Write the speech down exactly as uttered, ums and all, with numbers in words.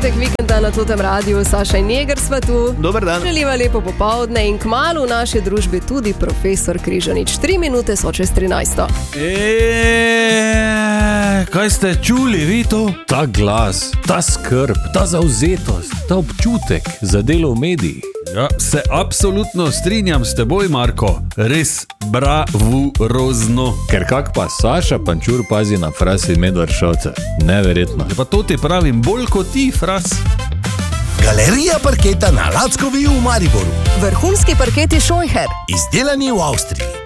začetek vikenda na Totem radiju. Saša in Jeger sva tu. Dober dan. Želiva lepo popoldne in kmalu v naši družbi tudi profesor Križanič. Tri minute so čez trinajsto. Eee, kaj ste čuli vi to? Ta glas, ta skrb, ta zauzetost, ta občutek za delo v medijih. Ja, se absolutno strinjam s teboj, Marko. Res bravurozno. Ker kak pa Saša Pančur pazi na frasi Medvršovce. Neverjetno. Pa to ti pravim bolj kot ti, fras. Galerija parketa na Lackovi v Mariboru. Vrhunski parketi Scheucher. Izdelani v Avstriji.